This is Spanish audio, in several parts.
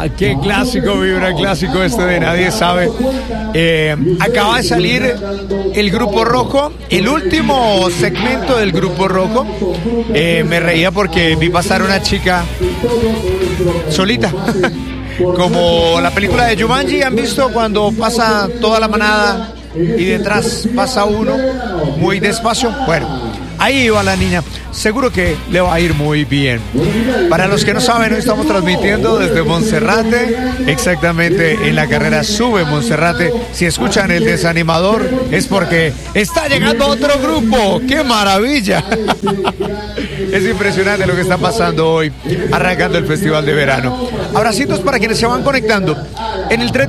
Qué clásico, vibra clásico este de Nadie Sabe. Acaba de salir el Grupo Rojo, el último segmento del Grupo Rojo. Me reía porque vi pasar una chica solita. Como la película de Jumanji, ¿han visto cuando pasa toda la manada y detrás pasa uno muy despacio? Bueno, ahí va la niña. Seguro que le va a ir muy bien. Para los que no saben, hoy estamos transmitiendo desde Monserrate, exactamente en la carrera Sube Monserrate. Si escuchan el desanimador es porque está llegando otro grupo. ¡Qué maravilla! Es impresionante lo que está pasando hoy, arrancando el Festival de Verano. Abracitos para quienes se van conectando. En el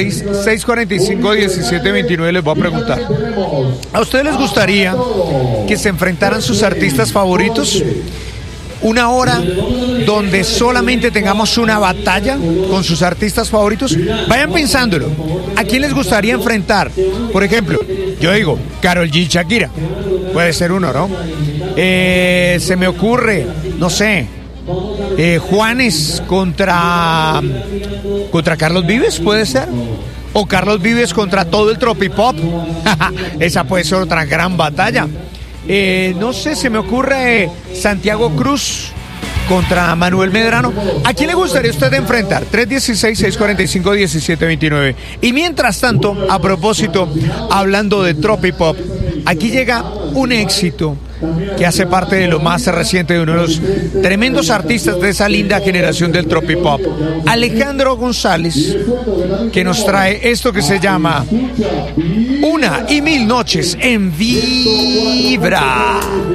316-645-1729 les voy a preguntar: ¿a ustedes les gustaría que se enfrentaran sus artistas favoritos? Una hora donde solamente tengamos una batalla con sus artistas favoritos. Vayan pensándolo. ¿A quién les gustaría enfrentar? Por ejemplo, yo digo Karol G, Shakira. Puede ser uno, ¿no? Se me ocurre, no sé, Juanes contra Carlos Vives, puede ser. O Carlos Vives contra todo el tropipop. Esa puede ser otra gran batalla. No sé, se me ocurre Santiago Cruz contra Manuel Medrano. ¿A quién le gustaría a usted enfrentar? 316-645-1729. Y mientras tanto, a propósito, hablando de tropipop, aquí llega un éxito que hace parte de lo más reciente de uno de los tremendos artistas de esa linda generación del tropipop, Alejandro González, que nos trae esto que se llama 1 y 1000 noches en Vibra.